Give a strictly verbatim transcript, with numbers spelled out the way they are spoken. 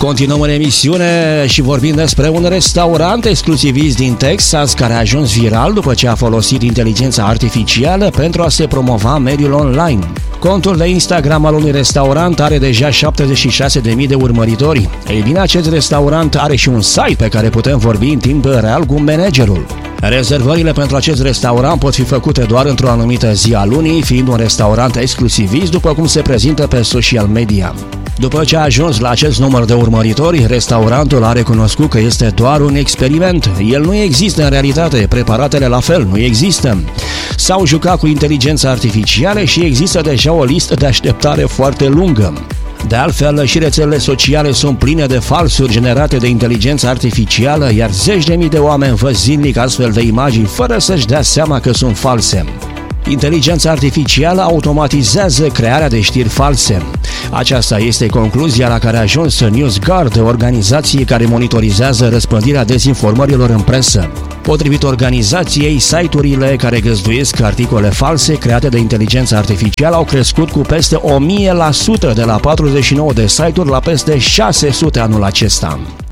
Continuăm în emisiune și vorbim despre un restaurant exclusivist din Texas care a ajuns viral după ce a folosit inteligența artificială pentru a se promova mediul online. Contul de Instagram al unui restaurant are deja șaptezeci și șase de mii de urmăritori. Ei bine, acest restaurant are și un site pe care putem vorbi în timp real cu managerul. Rezervările pentru acest restaurant pot fi făcute doar într-o anumită zi a lunii, fiind un restaurant exclusivist, după cum se prezintă pe social media. După ce a ajuns la acest număr de urmăritori, restaurantul a recunoscut că este doar un experiment. El nu există în realitate, preparatele la fel nu există. S-au jucat cu inteligența artificială și există deja o listă de așteptare foarte lungă. De altfel, și rețelele sociale sunt pline de falsuri generate de inteligență artificială, iar zeci de mii de oameni văd zilnic astfel de imagini fără să-și dea seama că sunt false. Inteligența artificială automatizează crearea de știri false. Aceasta este concluzia la care a ajuns NewsGuard, organizație care monitorizează răspândirea dezinformărilor în presă. Potrivit organizației, site-urile care găzduiesc articole false create de inteligență artificială au crescut cu peste o mie la sută, de la patruzeci și nouă de site-uri la peste șase sute anul acesta.